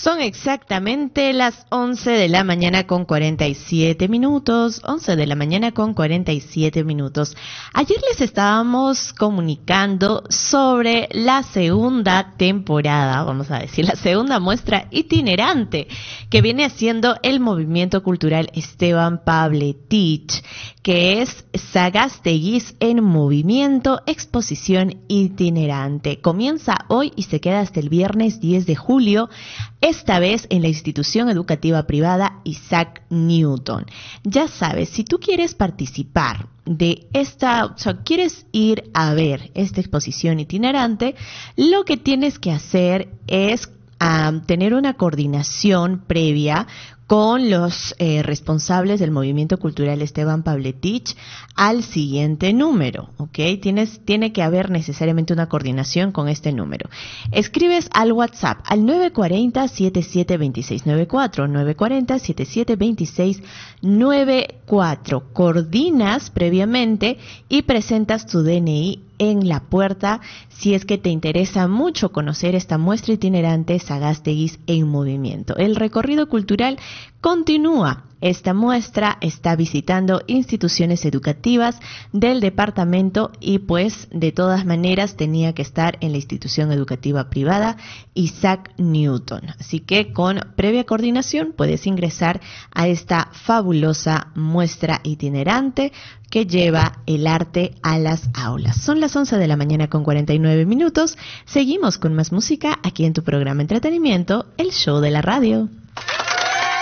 Son exactamente las 11 de la mañana con 47 minutos. 11 de la mañana con 47 minutos. Ayer les estábamos comunicando sobre la segunda temporada, vamos a decir, la segunda muestra itinerante que viene haciendo el Movimiento Cultural Esteban Pavletich, que es Sagasteguis en Movimiento, exposición itinerante. Comienza hoy y se queda hasta el viernes 10 de julio, esta vez en la institución educativa privada Isaac Newton. Ya sabes, si tú quieres participar de esta, o sea, quieres ir a ver esta exposición itinerante, lo que tienes que hacer es tener una coordinación previa con los responsables del Movimiento Cultural Esteban Pavletich al siguiente número, ¿ok? Tiene que haber necesariamente una coordinación con este número. Escribes al WhatsApp al 940-772694, 940-772694. Coordinas previamente y presentas tu DNI en la puerta si es que te interesa mucho conocer esta muestra itinerante Sagasteguis en Movimiento. El recorrido cultural continúa. Esta muestra está visitando instituciones educativas del departamento y pues de todas maneras tenía que estar en la institución educativa privada Isaac Newton. Así que con previa coordinación puedes ingresar a esta fabulosa muestra itinerante que lleva el arte a las aulas. Son las 11 de la mañana con 49 minutos. Seguimos con más música aquí en tu programa Entretenimiento, el show de la radio.